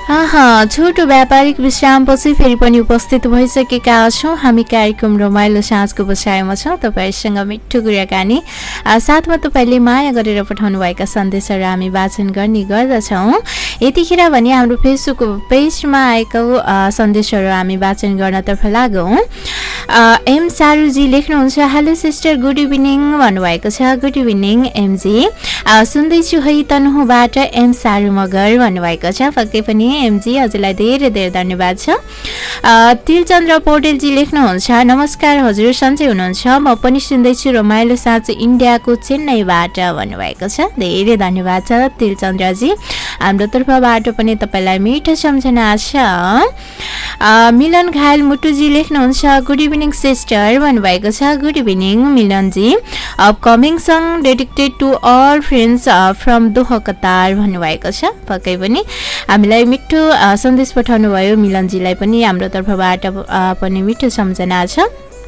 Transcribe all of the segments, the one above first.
छोटो व्यापारिक विश्रामपछि फेरि पनि उपस्थित भइसकेका छौँ हामी कार्यक्रम रमाइलो साँझको बसाइमा छौँ तपाईँसँग मिठो कुराकानी साथमा तपाईँले माया गरेर पठाउनु भएका सन्देशहरू हामी वाचन गर्ने गर्दछौँ। यतिखेर भने हाम्रो फेसबुक पेजमा आएको सन्देशहरू हामी वाचन गर्नतर्फ लागौँ। एम सारूजी लेख्नुहुन्छ हेलो सिस्टर गुड इभिनिङ भन्नुभएको छ। गुड इभिनिङ एमजी, सुन्दैछु है तनहुँबाट एम सारू मगर भन्नुभएको छ। पक्कै पनि एमजी हजुरलाई धेरै धेरै धन्यवाद छ। तिलचन्द्र पौडेलजी लेख्नुहुन्छ नमस्कार हजुर सन्चै हुनुहुन्छ, म पनि सुन्दैछु रमाइलो साँझ इन्डियाको चेन्नईबाट भन्नुभएको छ। धेरै धन्यवाद छ तिलचन्द्रजी, हाम्रो तर्फबाट पनि तपाईँलाई मिठो सम्झना छ। मिलन घायल मुटुजी लेख्नुहुन्छ गुड इभिनिङ सिस्टर भन्नुभएको छ। Good evening Milan ji, upcoming song dedicated to all friends from Doha Qatar भन्नुभएको छ। पक्कै पनि हामीलाई मिठो सन्देश पठाउनु भयो मिलनजीलाई पनि हाम्रो तर्फबाट पनि मिठो सम्झना छ।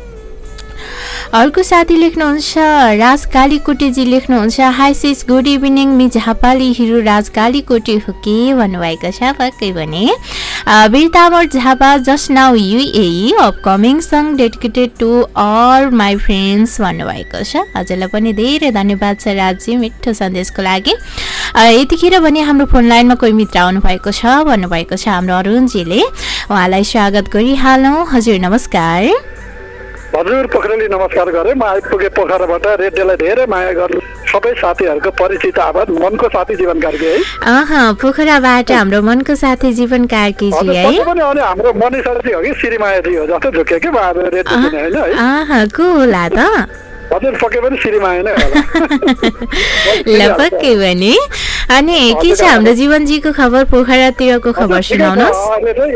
अर्को साथी लेख्नुहुन्छ राज कालीकोटेजी लेख्नुहुन्छ हाई सिस गुड इभिनिङ मि झापाली हिरो राज कालीकोटे हो कि भन्नुभएको छ। पक्कै पनि वीरतामर Jhapa just now UAE upcoming song dedicated to all my friends भन्नुभएको छ। हजुरलाई पनि धेरै धन्यवाद छ राजजी मिठो सन्देशको लागि। यतिखेर भने हाम्रो फोन लाइनमा कोही मित्र आउनु भएको छ भन्नुभएको छ हाम्रो अरुणजीले, उहाँलाई स्वागत गरिहालौँ। हजुर नमस्कार। हजुर पोखरेली नमस्कार गरेँ। म आइपुगे पोखराबाट रेडियोलाई धेरै माया गर्नु सबै साथीहरूको परिचित आवाज मनको साथी जीवन कार्की है। पोखराबाट हाम्रो मनको साथी जीवन कार्कीजी है। अनि हाम्रो मनिषाजी हो कि श्रीमायाजी हो जस्तो झुक्यो कि रेडियो होइन है। को होला त? हजुर पक्कै पनि श्रीमाया नै होला। ल पक्कै पनि। अनि के छ हाम्रो जीवनजीको खबर, पोखरातिरको खबर सुनाउनुहोस्।